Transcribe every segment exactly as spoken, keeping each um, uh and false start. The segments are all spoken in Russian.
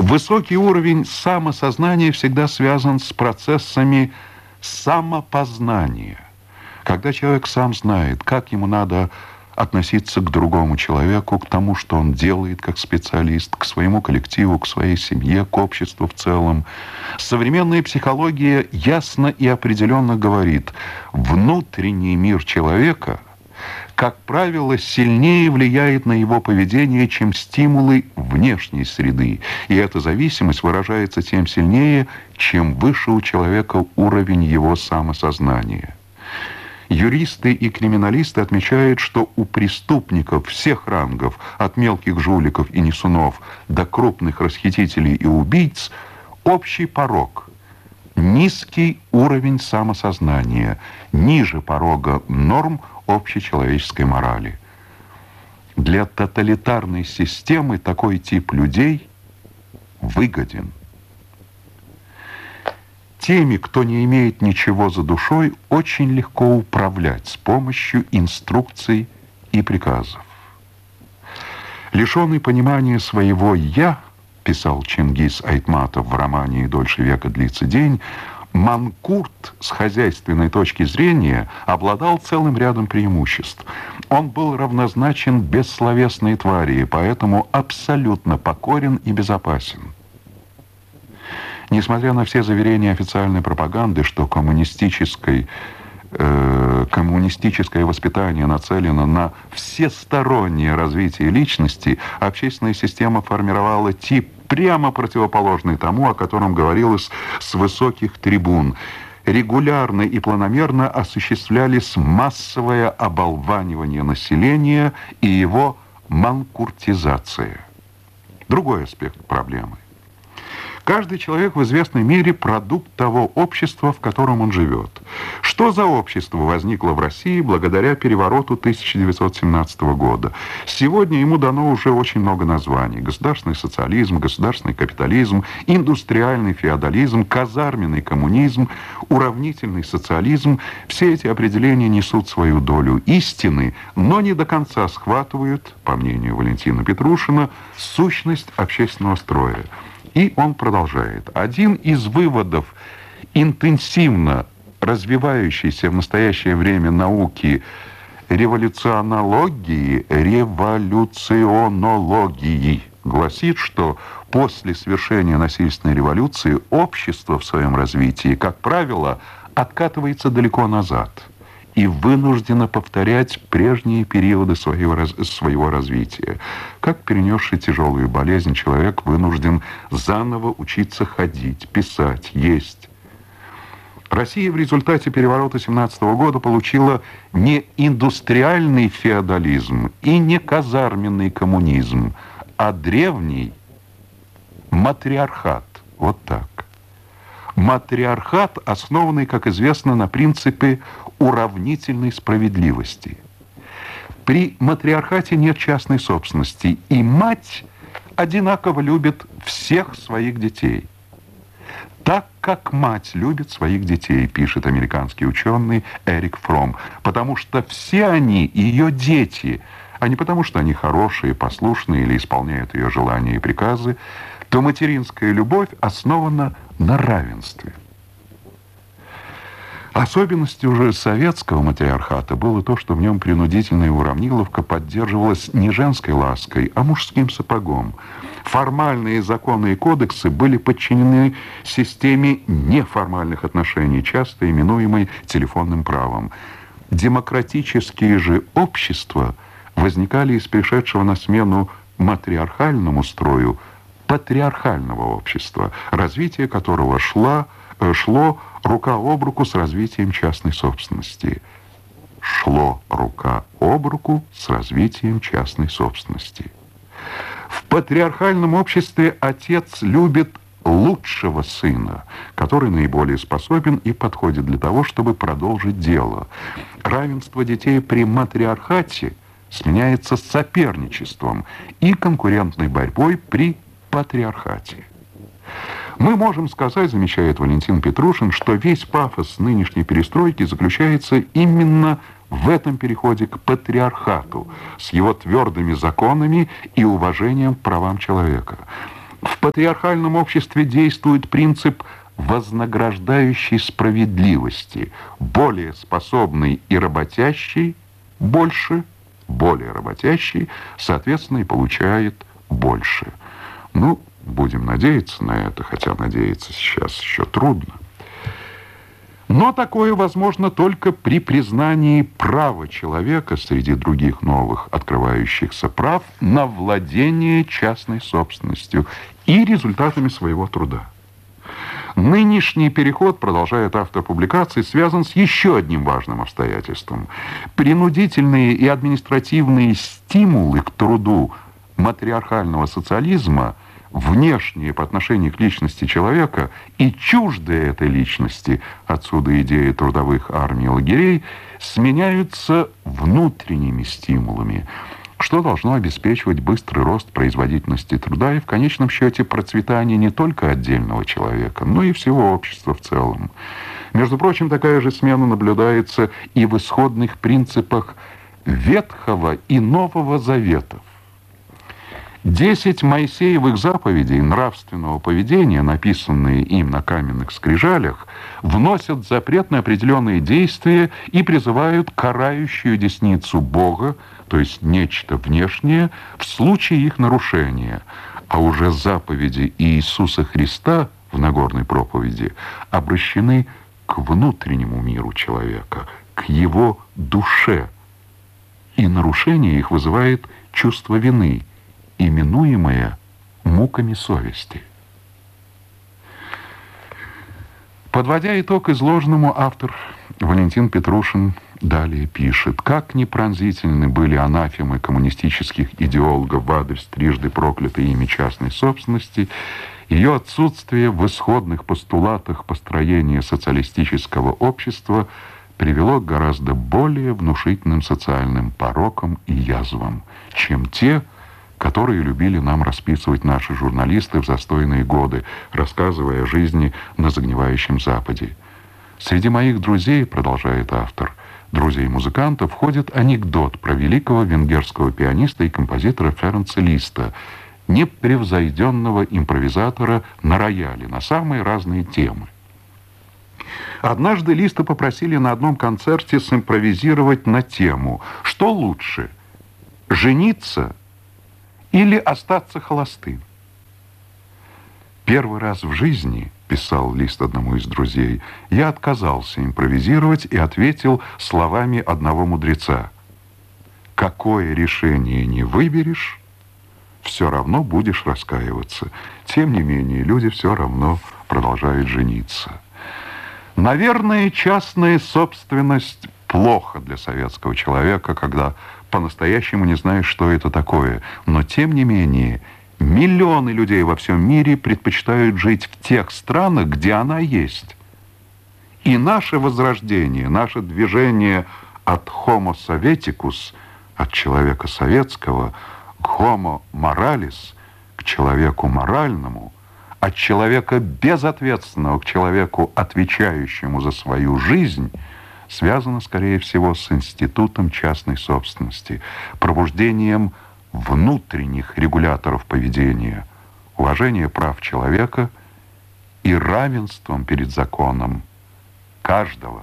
Высокий уровень самосознания всегда связан с процессами самопознания. Когда человек сам знает, как ему надо относиться к другому человеку, к тому, что он делает как специалист, к своему коллективу, к своей семье, к обществу в целом. Современная психология ясно и определенно говорит, внутренний мир человека, как правило, сильнее влияет на его поведение, чем стимулы внешней среды. И эта зависимость выражается тем сильнее, чем выше у человека уровень его самосознания. Юристы и криминалисты отмечают, что у преступников всех рангов, от мелких жуликов и несунов до крупных расхитителей и убийц, общий порог – низкий уровень самосознания, ниже порога норм общечеловеческой морали. Для тоталитарной системы такой тип людей выгоден. Теми, кто не имеет ничего за душой, очень легко управлять с помощью инструкций и приказов. Лишенный понимания своего «я», писал Чингис Айтматов в романе «И дольше века длится день», Манкурт с хозяйственной точки зрения обладал целым рядом преимуществ. Он был равнозначен бессловесной твари, и поэтому абсолютно покорен и безопасен. Несмотря на все заверения официальной пропаганды, что коммунистической, э, коммунистическое воспитание нацелено на всестороннее развитие личности, общественная система формировала тип, прямо противоположный тому, о котором говорилось с высоких трибун. Регулярно и планомерно осуществлялись массовое оболванивание населения и его манкуртизация. Другой аспект проблемы. Каждый человек в известной мере продукт того общества, в котором он живет. Что за общество возникло в России благодаря перевороту тысяча девятьсот семнадцатого года? Сегодня ему дано уже очень много названий. Государственный социализм, государственный капитализм, индустриальный феодализм, казарменный коммунизм, уравнительный социализм. Все эти определения несут свою долю истины, но не до конца схватывают, по мнению Валентина Петрушина, сущность общественного строя. И он продолжает. Один из выводов интенсивно развивающейся в настоящее время науки революционологии, революционологии гласит, что после свершения насильственной революции общество в своем развитии, как правило, откатывается далеко назад и вынуждено повторять прежние периоды своего, своего развития. Как перенесший тяжелую болезнь человек вынужден заново учиться ходить, писать, есть. Россия в результате переворота семнадцатого года получила не индустриальный феодализм и не казарменный коммунизм, а древний матриархат. Вот так. Матриархат, основанный, как известно, на принципе уравнительной справедливости. При матриархате нет частной собственности, и мать одинаково любит всех своих детей. Так, как мать любит своих детей, пишет американский ученый Эрик Фром, потому что все они ее дети, а не потому, что они хорошие, послушные или исполняют ее желания и приказы, то материнская любовь основана на равенстве. Особенностью уже советского матриархата было то, что в нем принудительная уравниловка поддерживалась не женской лаской, а мужским сапогом. Формальные законы и кодексы были подчинены системе неформальных отношений, часто именуемой телефонным правом. Демократические же общества возникали из пришедшего на смену матриархальному строю патриархального общества, развитие которого шло, шло рука об руку с развитием частной собственности. Шло рука об руку с развитием частной собственности. В патриархальном обществе отец любит лучшего сына, который наиболее способен и подходит для того, чтобы продолжить дело. Равенство детей при матриархате сменяется соперничеством и конкурентной борьбой при патриархате. Мы можем сказать, замечает Валентин Петрушин, что весь пафос нынешней перестройки заключается именно в этом переходе к патриархату с его твердыми законами и уважением к правам человека. В патриархальном обществе действует принцип вознаграждающей справедливости. Более способный и работящий больше, более работящий, соответственно, и получает больше. Ну, будем надеяться на это, хотя надеяться сейчас еще трудно. Но такое возможно только при признании права человека среди других новых открывающихся прав на владение частной собственностью и результатами своего труда. Нынешний переход, продолжает автор публикации, связан с еще одним важным обстоятельством. Принудительные и административные стимулы к труду матриархального социализма, внешние по отношению к личности человека и чуждые этой личности, отсюда идея трудовых армий и лагерей, сменяются внутренними стимулами, что должно обеспечивать быстрый рост производительности труда и в конечном счете процветание не только отдельного человека, но и всего общества в целом. Между прочим, такая же смена наблюдается и в исходных принципах Ветхого и Нового Заветов. Десять Моисеевых заповедей нравственного поведения, написанные им на каменных скрижалях, вносят запрет на определенные действия и призывают карающую десницу Бога, то есть нечто внешнее, в случае их нарушения. А уже заповеди Иисуса Христа в Нагорной проповеди обращены к внутреннему миру человека, к его душе. И нарушение их вызывает чувство вины, именуемое муками совести. Подводя итог изложенному, автор Валентин Петрушин далее пишет: «Как ни пронзительны были анафемы коммунистических идеологов в адрес трижды проклятой ими частной собственности, ее отсутствие в исходных постулатах построения социалистического общества привело к гораздо более внушительным социальным порокам и язвам, чем те, которые любили нам расписывать наши журналисты в застойные годы, рассказывая о жизни на загнивающем Западе. Среди моих друзей, продолжает автор, друзей-музыкантов, входит анекдот про великого венгерского пианиста и композитора Ференца Листа, непревзойденного импровизатора на рояле на самые разные темы. Однажды Листа попросили на одном концерте симпровизировать на тему «Что лучше, жениться или остаться холостым?» «Первый раз в жизни, — писал Лист одному из друзей, — я отказался импровизировать и ответил словами одного мудреца: какое решение не выберешь, все равно будешь раскаиваться. Тем не менее, люди все равно продолжают жениться». Наверное, частная собственность плохо для советского человека, когда по-настоящему не знаешь, что это такое. Но, тем не менее, миллионы людей во всем мире предпочитают жить в тех странах, где она есть. И наше возрождение, наше движение от Homo Sovieticus, от человека советского, к Homo Moralis, к человеку моральному, от человека безответственного к человеку, отвечающему за свою жизнь, связано, скорее всего, с институтом частной собственности, пробуждением внутренних регуляторов поведения, уважения прав человека и равенством перед законом каждого.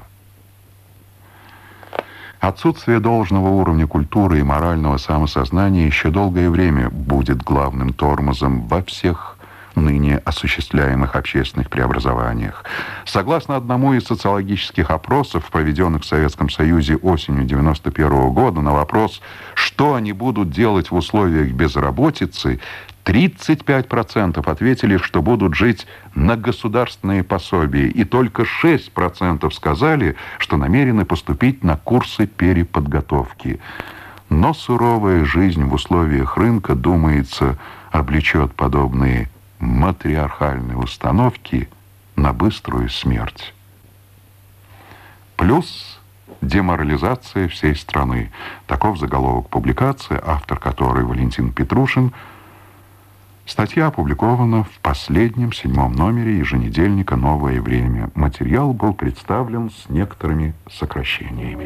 Отсутствие должного уровня культуры и морального самосознания еще долгое время будет главным тормозом во всех ныне осуществляемых общественных преобразованиях. Согласно одному из социологических опросов, проведенных в Советском Союзе осенью девяносто первого года, на вопрос, что они будут делать в условиях безработицы, тридцать пять процентов ответили, что будут жить на государственные пособия, и только шесть процентов сказали, что намерены поступить на курсы переподготовки. Но суровая жизнь в условиях рынка, думается, облечет подобные матриархальные установки на быструю смерть. Плюс деморализация всей страны. Таков заголовок публикации, автор которой Валентин Петрушин. Статья опубликована в последнем, седьмом номере еженедельника «Новое время». Материал был представлен с некоторыми сокращениями.